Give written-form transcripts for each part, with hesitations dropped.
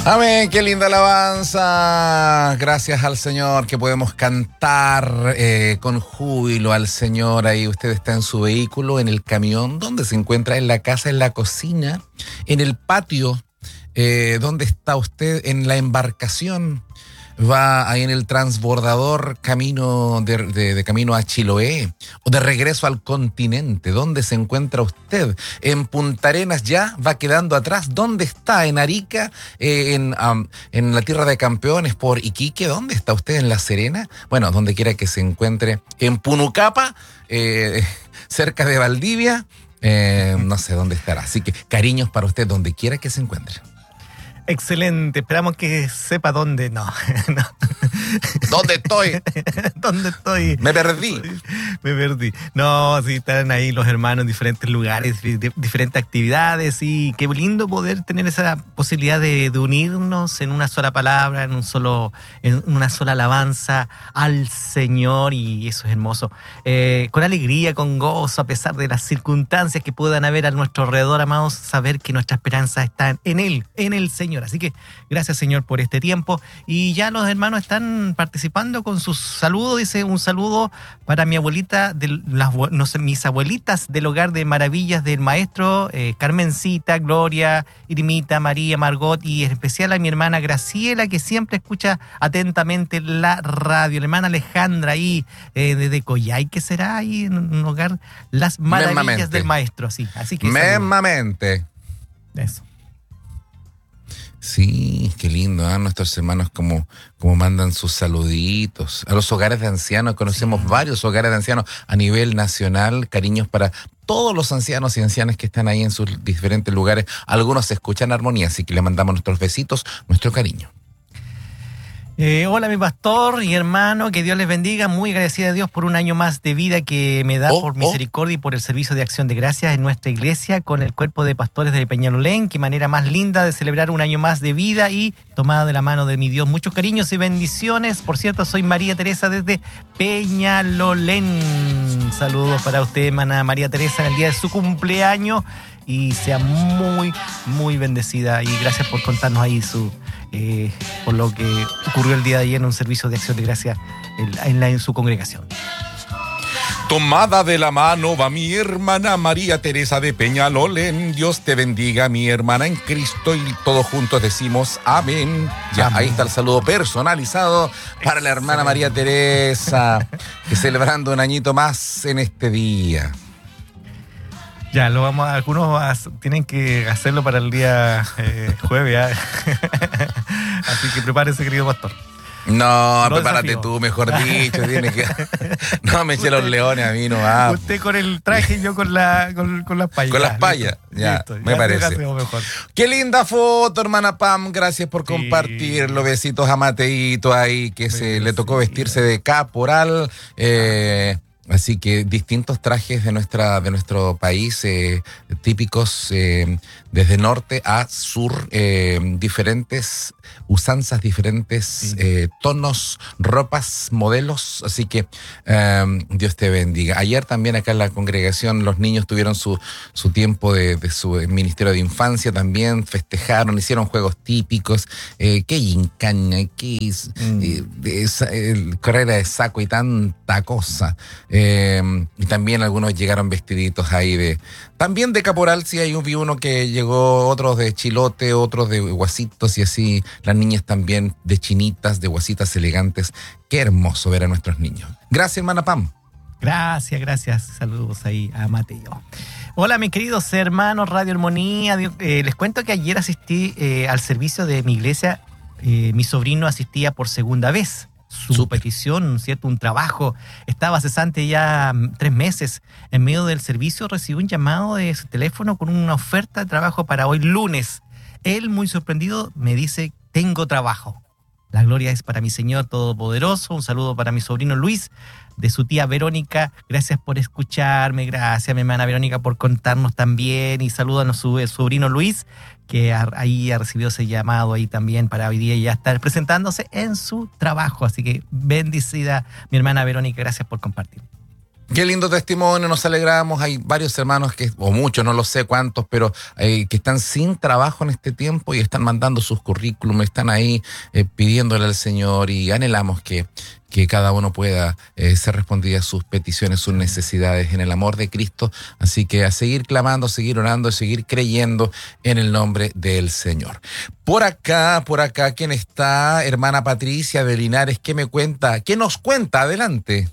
Amén, qué linda alabanza. Gracias al Señor que podemos cantar con júbilo al Señor. Ahí usted está en su vehículo, en el camión, donde se encuentra, en la casa, en la cocina, en el patio, donde está usted, en la embarcación. Va ahí en el transbordador camino de camino a Chiloé o de regreso al continente. ¿Dónde se encuentra usted? En Punta Arenas ya va quedando atrás. ¿Dónde está? En Arica, en la tierra de campeones por Iquique. ¿Dónde está usted? En La Serena. Bueno, donde quiera que se encuentre. En Punucapa, cerca de Valdivia. No sé dónde estará. Así que cariños para usted donde quiera que se encuentre. Excelente, esperamos que sepa dónde. No. ¿Dónde estoy? ¿Dónde estoy? Me perdí. No, sí, están ahí los hermanos en diferentes lugares, diferentes actividades, y qué lindo poder tener esa posibilidad de unirnos en una sola palabra, en una sola alabanza al Señor, y eso es hermoso. Con alegría, con gozo, a pesar de las circunstancias que puedan haber a nuestro alrededor, amados, saber que nuestra esperanza está en Él, en el Señor. Así que gracias, Señor, por este tiempo. Y ya los hermanos están participando con sus saludos. Dice un saludo para mi abuelita, mis abuelitas del Hogar de Maravillas del Maestro, Carmencita, Gloria, Irmita, María, Margot, y en especial a mi hermana Graciela, que siempre escucha atentamente la radio. La hermana Alejandra ahí desde Coyhai, que será ahí en un Hogar Las Maravillas del Maestro. Sí, así que mesmamente. Eso. Sí, qué lindo, ¿eh? Nuestros hermanos como mandan sus saluditos. A los hogares de ancianos, conocemos varios hogares de ancianos a nivel nacional. Cariños para todos los ancianos y ancianas que están ahí en sus diferentes lugares. Algunos se escuchan armonía, así que le mandamos nuestros besitos, nuestro cariño. Hola, mi pastor y hermano, que Dios les bendiga. Muy agradecida a Dios por un año más de vida que me da por misericordia y por el servicio de acción de gracias en nuestra iglesia con el cuerpo de pastores de Peñalolén. Qué manera más linda de celebrar un año más de vida y tomada de la mano de mi Dios. Muchos cariños y bendiciones. Por cierto, soy María Teresa desde Peñalolén. Saludos para usted, hermana María Teresa, en el día de su cumpleaños, y sea muy, muy bendecida. Y gracias por contarnos ahí por lo que ocurrió el día de ayer en un servicio de acción de gracias en su congregación. Tomada de la mano va mi hermana María Teresa de Peñalolén. Dios te bendiga, mi hermana en Cristo, y todos juntos decimos amén. Ya, amén. Ahí está el saludo personalizado para la hermana María Teresa, que celebrando un añito más en este día. Ya, algunos tienen que hacerlo para el día jueves, así que prepárese, querido pastor. No, prepárate desafío. Tú, mejor dicho. Tienes que... No me eché los leones a mí, no va. Usted con el traje y yo con las payas. Con las payas, ya, listo, me parece. Mejor. Qué linda foto, hermana Pam. Gracias por compartirlo. Besitos a Mateito ahí, que le tocó vestirse de caporal. Así que distintos trajes de nuestro país, típicos desde norte a sur, diferentes usanzas, diferentes tonos, ropas, modelos. Así que Dios te bendiga. Ayer también acá en la congregación los niños tuvieron su tiempo de su ministerio de infancia, también festejaron, hicieron juegos típicos, qué gincaña, carrera de saco y tanta cosa. Y también algunos llegaron vestiditos ahí también de caporal. Sí, ahí vi uno que llegó, otros de chilote, otros de guasitos, y así las niñas también de chinitas, de guasitas elegantes. Qué hermoso ver a nuestros niños. Gracias, hermana Pam. Gracias. Saludos ahí a Mateo. Hola, mis queridos hermanos Radio Armonía. Les cuento que ayer asistí al servicio de mi iglesia. Mi sobrino asistía por segunda vez. Su petición, ¿cierto? Un trabajo. Estaba cesante ya 3 meses. En medio del servicio recibió un llamado de su teléfono con una oferta de trabajo para hoy lunes. Él, muy sorprendido, me dice: tengo trabajo. La gloria es para mi Señor Todopoderoso. Un saludo para mi sobrino Luis, de su tía Verónica. Gracias por escucharme. Gracias, mi hermana Verónica, por contarnos también. Y saludan a su sobrino Luis, que ahí ha recibido ese llamado ahí también para hoy día ya estar presentándose en su trabajo. Así que bendecida mi hermana Verónica, gracias por compartir. Qué lindo testimonio, nos alegramos. Hay varios hermanos o muchos, no lo sé cuántos, pero que están sin trabajo en este tiempo y están mandando sus currículum, están ahí pidiéndole al Señor, y anhelamos que cada uno pueda ser respondida a sus peticiones, sus necesidades en el amor de Cristo. Así que a seguir clamando, a seguir orando, a seguir creyendo en el nombre del Señor. Por acá, ¿quién está? Hermana Patricia de Linares, ¿qué me cuenta? ¿Qué nos cuenta? Adelante.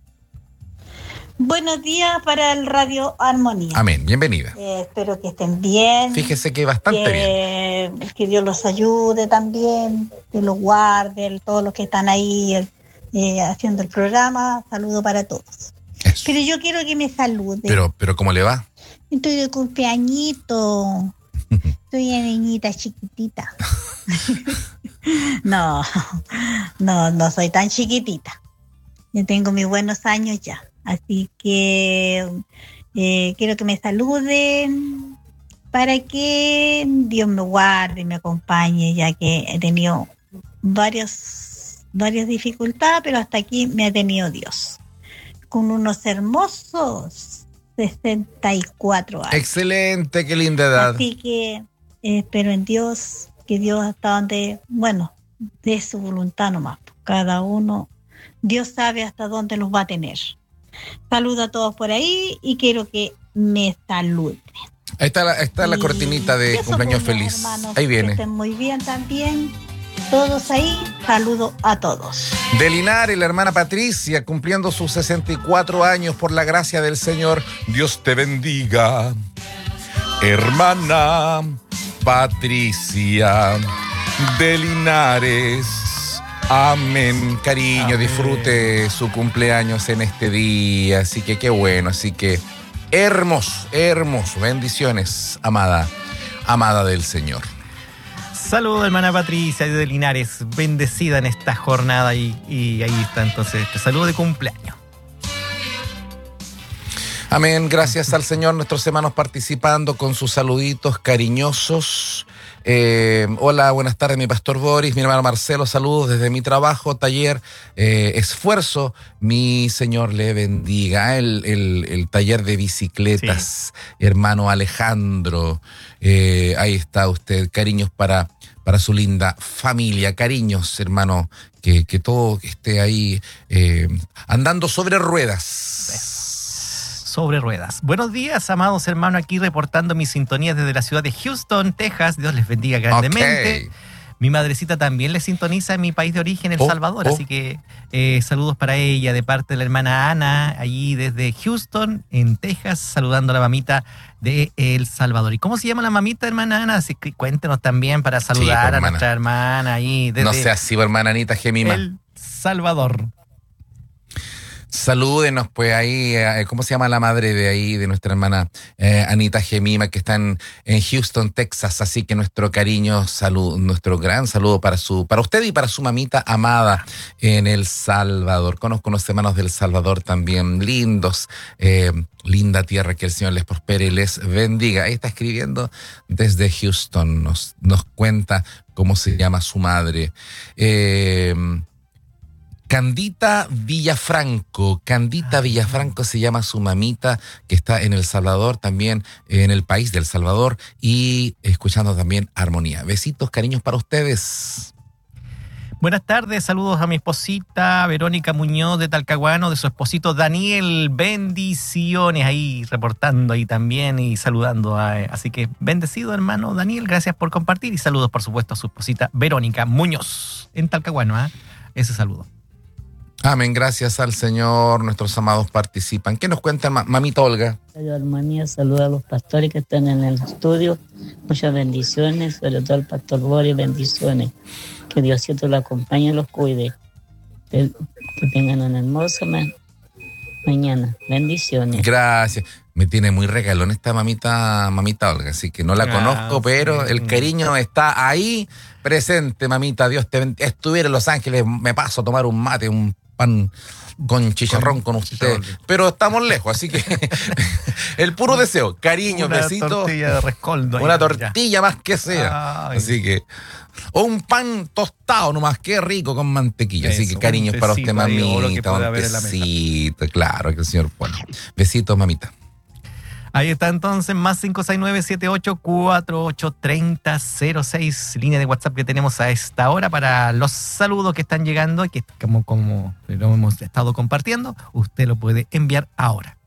Buenos días para el Radio Armonía. Amén, bienvenida. Espero que estén bien. Fíjese que bastante bien. Que Dios los ayude también, que los guarde, todos los que están ahí haciendo el programa. Saludo para todos. Eso. Pero yo quiero que me salude. Pero ¿cómo le va? Estoy de cumpleañito. Soy una niñita chiquitita. No soy tan chiquitita. Yo tengo mis buenos años ya. Así que quiero que me saluden para que Dios me guarde y me acompañe, ya que he tenido varias dificultades, pero hasta aquí me ha tenido Dios. Con unos hermosos 64 años. Excelente, qué linda edad. Así que espero en Dios, que Dios hasta donde, de su voluntad nomás. Cada uno, Dios sabe hasta dónde los va a tener. Saludo a todos por ahí y quiero que me saluden. Ahí está la cortinita de cumpleaños feliz. Hermanos, ahí viene. Que estén muy bien también. Todos ahí, saludo a todos. De Linares, la hermana Patricia, cumpliendo sus 64 años por la gracia del Señor. Dios te bendiga, hermana Patricia de Linares. Amén, cariño, amén. Disfrute su cumpleaños en este día, así que qué bueno, así que hermoso, bendiciones, amada del Señor. Saludos, hermana Patricia de Linares, bendecida en esta jornada y ahí está entonces, te saludo de cumpleaños. Amén, gracias al Señor, nuestros hermanos participando con sus saluditos cariñosos. Hola, buenas tardes, mi pastor Boris, mi hermano Marcelo, saludos desde mi trabajo, taller, esfuerzo, mi Señor le bendiga. El taller de bicicletas, sí. Hermano Alejandro, ahí está usted, cariños para su linda familia, cariños, hermano, que todo esté ahí andando sobre ruedas. Sobre ruedas. Buenos días, amados hermanos, aquí reportando mis sintonías desde la ciudad de Houston, Texas. Dios les bendiga grandemente. Okay. Mi madrecita también les sintoniza en mi país de origen, El Salvador, así que saludos para ella de parte de la hermana Ana, allí desde Houston, en Texas, saludando a la mamita de El Salvador. ¿Y cómo se llama la mamita, hermana Ana? Así que cuéntenos también para saludar a nuestra hermana ahí desde no sea así, hermana Anita Gemima. El Salvador. Salúdenos, pues ahí, ¿cómo se llama la madre de ahí, de nuestra hermana Anita Gemima, que está en Houston, Texas? Así que nuestro cariño, nuestro gran saludo para usted y para su mamita amada en El Salvador. Conozco unos hermanos del Salvador también, lindos, linda tierra, que el Señor les prospere y les bendiga. Ahí está escribiendo desde Houston, nos cuenta cómo se llama su madre. Candita Villafranco se llama su mamita, que está en El Salvador, también en el país del Salvador, y escuchando también Armonía. Besitos, cariños para ustedes. Buenas tardes, saludos a mi esposita Verónica Muñoz de Talcahuano, de su esposito Daniel, bendiciones ahí, reportando ahí también y saludando. Así que bendecido, hermano Daniel, gracias por compartir y saludos, por supuesto, a su esposita Verónica Muñoz en Talcahuano, ese saludo. Amén, gracias al Señor, nuestros amados participan. ¿Qué nos cuenta mamita Olga? Radio Armonía, saluda a los pastores que están en el estudio, muchas bendiciones, sobre todo al pastor Boris, bendiciones, que Diosito los acompañe y los cuide, que tengan una hermosa mañana, bendiciones. Gracias. Me tiene muy regalón esta mamita Olga, así que no la conozco, pero el cariño está ahí presente, mamita. Dios te bendiga. Estuviera en Los Ángeles, me paso a tomar un mate, un pan con chicharrón con usted. Pero estamos lejos, así que el puro deseo, cariños, besitos. Una tortilla de rescoldo. Una tortilla más que sea. Ay. Así que... O un pan tostado nomás, qué rico con mantequilla. Así Eso, que cariños para usted, tecito ahí, o lo que mamita. pueda Un haber en la mesa. besito, claro, que el señor pone. Besitos, mamita. Ahí está entonces, más 569-7848-3006, línea de WhatsApp que tenemos a esta hora para los saludos que están llegando y que como lo hemos estado compartiendo, usted lo puede enviar ahora.